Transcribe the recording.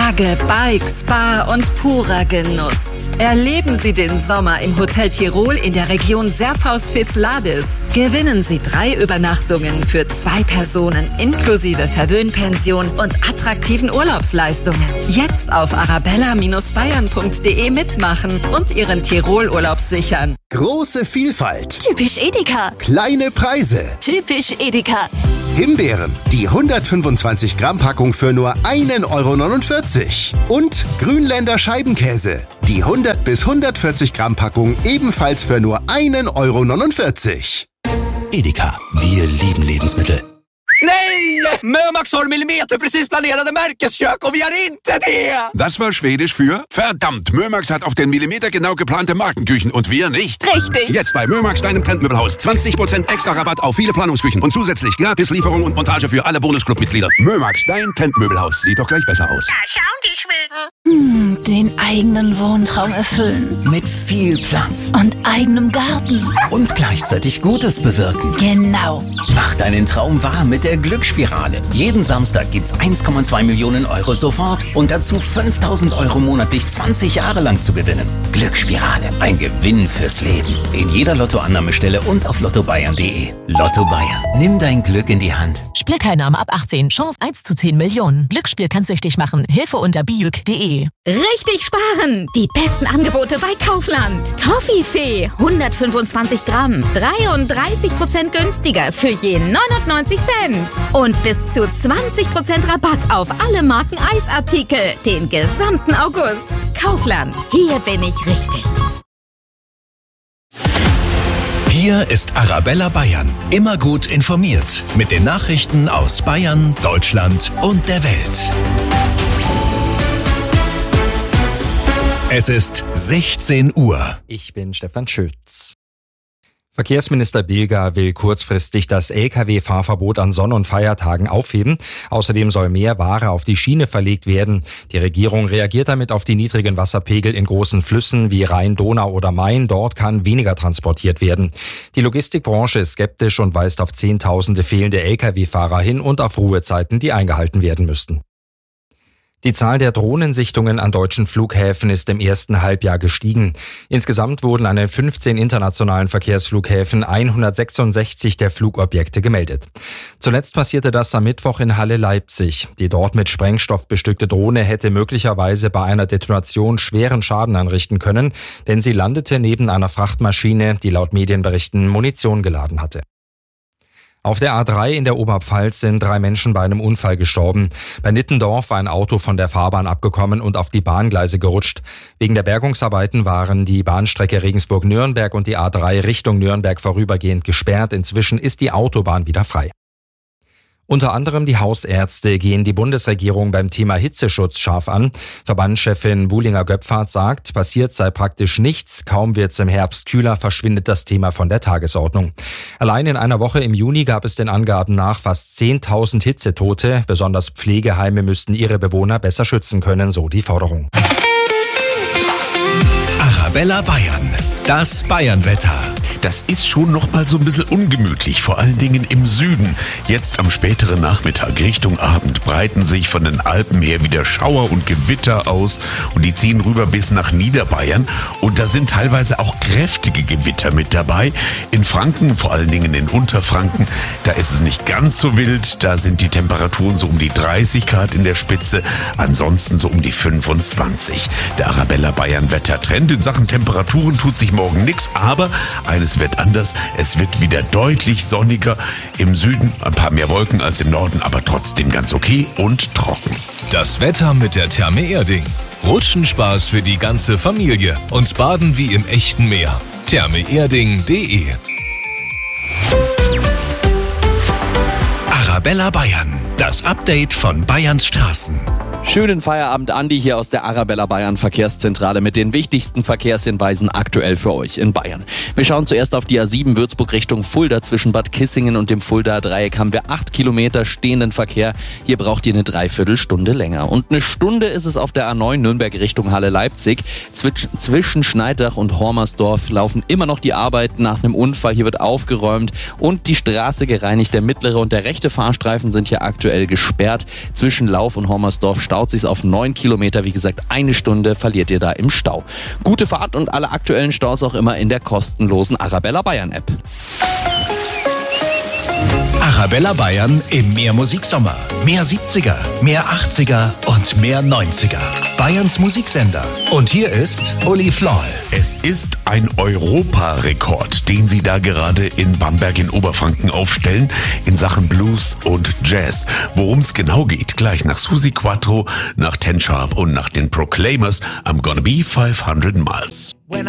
Berge, Bike, Spa und purer Genuss. Erleben Sie den Sommer im Hotel Tirol in der Region Serfaus-Fisladis. Gewinnen Sie 3 Übernachtungen für 2 Personen inklusive Verwöhnpension und attraktiven Urlaubsleistungen. Jetzt auf arabella-bayern.de mitmachen und Ihren Tirol-Urlaub sichern. Große Vielfalt. Typisch Edeka. Kleine Preise. Typisch Edeka. Himbeeren, die 125 Gramm Packung für nur 1,49 €. Und Grünländer Scheibenkäse, die 100 bis 140 Gramm Packung ebenfalls för nur 1,49 €. Edeka, wir lieben Lebensmittel. Nej! Mömax har millimeterprecis planerade Märkeskök och vi har inte det! Das war Schwedisch für verdammt, Mömax hat auf den Millimeter genau geplante Markenküchen und wir nicht. Richtig. Jetzt bei Mömax, deinem Trendmöbelhaus. 20% extra Rabatt auf viele Planungsküchen und zusätzlich gratis Lieferung und Montage für alle Bonusclub-Mitglieder. Mömax, dein Trendmöbelhaus. Sieht doch gleich besser aus. Da schauen die Schweden. Den eigenen Wohntraum erfüllen. Mit viel Platz. Und eigenem Garten. Und gleichzeitig Gutes bewirken. Genau. Mach deinen Traum wahr mit der Glücksspirale. Jeden Samstag gibt's 1,2 Millionen € sofort und dazu 5.000 € monatlich 20 Jahre lang zu gewinnen. Glücksspirale, ein Gewinn fürs Leben. In jeder Lottoannahmestelle und auf lottobayern.de. Lotto Bayern, nimm dein Glück in die Hand. Spielteilnahme ab 18, Chance 1 zu 10 Millionen. Glücksspiel kann süchtig machen. Hilfe unter biuk.de. Richtig sparen! Die besten Angebote bei Kaufland. Toffifee, 125 Gramm, 33% günstiger für je 99 Cent. Und bis zu 20% Rabatt auf alle Marken Eisartikel den gesamten August. Kaufland, hier bin ich richtig. Hier ist Arabella Bayern. Immer gut informiert. Mit den Nachrichten aus Bayern, Deutschland und der Welt. Es ist 16 Uhr. Ich bin Stefan Schütz. Verkehrsminister Bilger will kurzfristig das Lkw-Fahrverbot an Sonn- und Feiertagen aufheben. Außerdem soll mehr Ware auf die Schiene verlegt werden. Die Regierung reagiert damit auf die niedrigen Wasserpegel in großen Flüssen wie Rhein, Donau oder Main. Dort kann weniger transportiert werden. Die Logistikbranche ist skeptisch und weist auf Zehntausende fehlende Lkw-Fahrer hin und auf Ruhezeiten, die eingehalten werden müssten. Die Zahl der Drohnensichtungen an deutschen Flughäfen ist im ersten Halbjahr gestiegen. Insgesamt wurden an den 15 internationalen Verkehrsflughäfen 166 der Flugobjekte gemeldet. Zuletzt passierte das am Mittwoch in Halle Leipzig. Die dort mit Sprengstoff bestückte Drohne hätte möglicherweise bei einer Detonation schweren Schaden anrichten können, denn sie landete neben einer Frachtmaschine, die laut Medienberichten Munition geladen hatte. Auf der A3 in der Oberpfalz sind 3 Menschen bei einem Unfall gestorben. Bei Nittendorf war ein Auto von der Fahrbahn abgekommen und auf die Bahngleise gerutscht. Wegen der Bergungsarbeiten waren die Bahnstrecke Regensburg-Nürnberg und die A3 Richtung Nürnberg vorübergehend gesperrt. Inzwischen ist die Autobahn wieder frei. Unter anderem die Hausärzte gehen die Bundesregierung beim Thema Hitzeschutz scharf an. Verbandschefin Buhlinger-Göpfert sagt, passiert sei praktisch nichts. Kaum wird's im Herbst kühler, verschwindet das Thema von der Tagesordnung. Allein in einer Woche im Juni gab es den Angaben nach fast 10.000 Hitzetote. Besonders Pflegeheime müssten ihre Bewohner besser schützen können, so die Forderung. Arabella Bayern, das Bayernwetter. Das ist schon noch mal so ein bisschen ungemütlich, vor allen Dingen im Süden. Jetzt am späteren Nachmittag Richtung Abend breiten sich von den Alpen her wieder Schauer und Gewitter aus und die ziehen rüber bis nach Niederbayern und da sind teilweise auch kräftige Gewitter mit dabei. In Franken, vor allen Dingen in Unterfranken, da ist es nicht ganz so wild, da sind die Temperaturen so um die 30 Grad in der Spitze, ansonsten so um die 25. Der Arabella Bayern Wettertrend in Sachen Temperaturen tut sich morgen nichts, aber eines wird anders, es wird wieder deutlich sonniger. Im Süden ein paar mehr Wolken als im Norden, aber trotzdem ganz okay und trocken. Das Wetter mit der Therme Erding. Rutschenspaß für die ganze Familie und Baden wie im echten Meer. thermeerding.de. Arabella Bayern, das Update von Bayerns Straßen. Schönen Feierabend, Andi, hier aus der Arabella Bayern Verkehrszentrale mit den wichtigsten Verkehrshinweisen aktuell für euch in Bayern. Wir schauen zuerst auf die A7 Würzburg Richtung Fulda. Zwischen Bad Kissingen und dem Fuldaer Dreieck haben wir 8 Kilometer stehenden Verkehr. Hier braucht ihr eine Dreiviertelstunde länger. Und eine Stunde ist es auf der A9 Nürnberg Richtung Halle Leipzig. Zwischen Schneidach und Hormersdorf laufen immer noch die Arbeiten nach einem Unfall. Hier wird aufgeräumt und die Straße gereinigt. Der mittlere und der rechte Fahrstreifen sind hier aktuell gesperrt. Zwischen Lauf und Hormersdorf staut sich's auf 9 Kilometer. Wie gesagt, 1 Stunde verliert ihr da im Stau. Gute Fahrt und alle aktuellen Staus auch immer in der kostenlosen Arabella Bayern App. Arabella Bayern im Mehrmusiksommer. Mehr 70er, mehr 80er und mehr 90er. Bayerns Musiksender. Und hier ist Uli Floll. Es ist ein Europarekord, den sie da gerade in Bamberg in Oberfranken aufstellen in Sachen Blues und Jazz. Worum es genau geht, gleich nach Susi Quattro, nach Ten Sharp und nach den Proclaimers am Gonna Be 500 Miles.